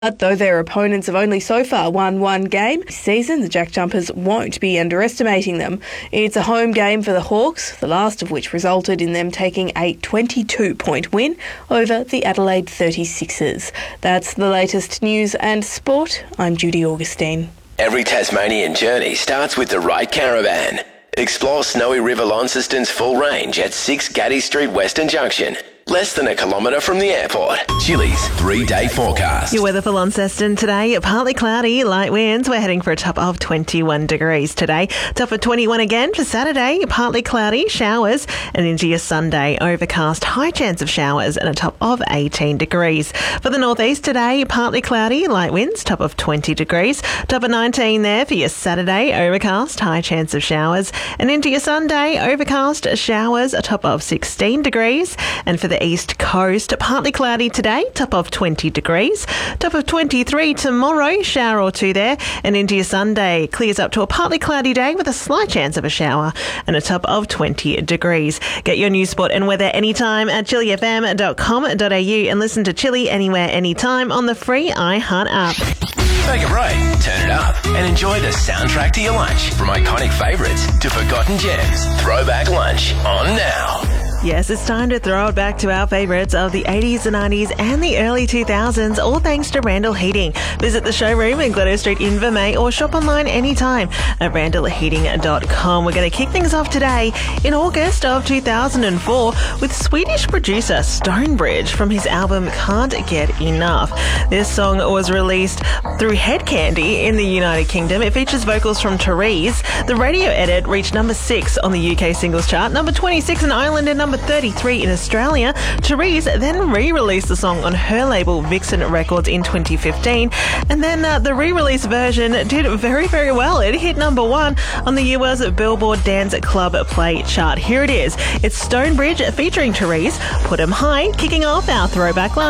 Though their opponents have only so far won one game this season, the Jack Jumpers won't be underestimating them. It's a home game for the Hawks, the last of which resulted in them taking a 22-point win over the Adelaide 36ers. That's the latest news and sport. I'm Judy Augustine. Every Tasmanian journey starts with the right caravan. Explore Snowy River Launceston's full range at 6 Gaddy Street Western Junction. Less than a kilometre from the airport. Chili's 3-day forecast. Your weather for Launceston today, partly cloudy, light winds. We're heading for a top of 21 degrees today. Top of 21 again for Saturday, partly cloudy, showers, and into your Sunday, overcast, high chance of showers and a top of 18 degrees. For the northeast today, partly cloudy, light winds, top of 20 degrees. Top of 19 there for your Saturday, overcast, high chance of showers, and into your Sunday, overcast, showers, a top of 16 degrees. And for the east coast, partly cloudy today, top of 20 degrees. Top of 23 tomorrow, shower or two there. And into your Sunday, clears up to a partly cloudy day with a slight chance of a shower and a top of 20 degrees. Get your news, sport and weather anytime at chillyfm.com.au and listen to Chilly anywhere, anytime on the free iHeart app. Take a break, turn it up, and enjoy the soundtrack to your lunch. From iconic favourites to forgotten gems, Throwback Lunch on now. Yes, it's time to throw it back to our favourites of the 80s, the 90s and the early 2000s, all thanks to Randall Heating. Visit the showroom in Glenelg Street in Vermey or shop online anytime at randallheating.com. We're going to kick things off today in August of 2004 with Swedish producer Stonebridge from his album Can't Get Enough. This song was released through Head Candy in the United Kingdom. It features vocals from Therese. The radio edit reached number 6 on the UK singles chart, number 26 in Ireland and number 33 in Australia. Therese then re-released the song on her label Vixen Records in 2015, and then the re-release version did very, very well. It hit number 1 on the US Billboard Dance Club Play chart. Here it is. It's Stonebridge featuring Therese, Put 'Em High, kicking off our Throwback Lunch.